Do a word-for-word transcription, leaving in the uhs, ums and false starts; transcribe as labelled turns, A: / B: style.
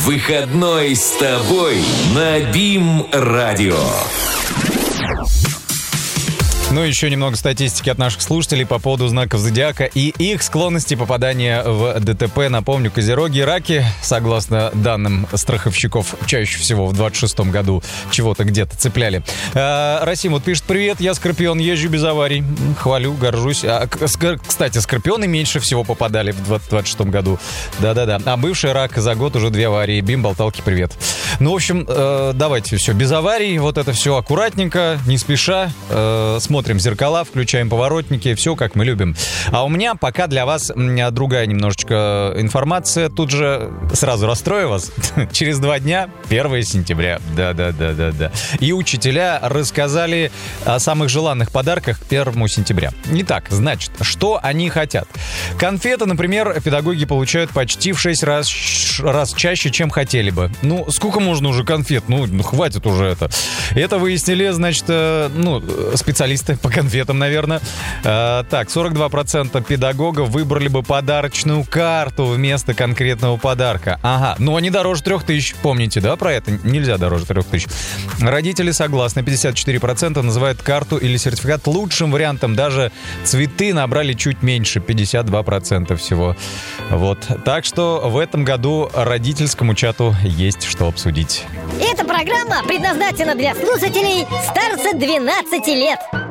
A: Выходной с тобой на БИМ-радио.
B: Ну, еще немного статистики от наших слушателей по поводу знаков зодиака и их склонности попадания в ДТП. Напомню, козероги и раки, согласно данным страховщиков, чаще всего в двадцать шестом году чего-то где-то цепляли. А, Расим вот пишет: привет, я скорпион, езжу без аварий. Хвалю, горжусь. А, кстати, скорпионы меньше всего попадали в двадцать шестом году. Да-да-да. А бывший рак за год уже две аварии. Бим, болталки, привет. Ну, в общем, э, давайте все без аварий. Вот это все аккуратненько, не спеша. Э, смотрим зеркала, включаем поворотники. Все, как мы любим. А у меня пока для вас другая немножечко информация. Тут же сразу расстрою вас. Через два дня, первое сентября. Да-да-да-да-да. И учителя рассказали о самых желанных подарках к первому сентября. Итак, значит, что они хотят? Конфеты, например, педагоги получают почти в шесть раз, раз чаще, чем хотели бы. Ну, сколько можно уже конфет? Ну, ну хватит уже это. Это выяснили, значит, э, ну, специалисты по конфетам, наверное. Э, так, сорок два процента педагогов выбрали бы подарочную карту вместо конкретного подарка. Ага, ну они дороже трех тысяч. Помните, да, про это? Нельзя дороже трех тысяч. Родители согласны. пятьдесят четыре процента называют карту или сертификат лучшим вариантом. Даже цветы набрали чуть меньше. пятьдесят два процента всего. Вот. Так что в этом году родительскому чату есть что обсудить.
C: Эта программа предназначена для слушателей старше двенадцати лет.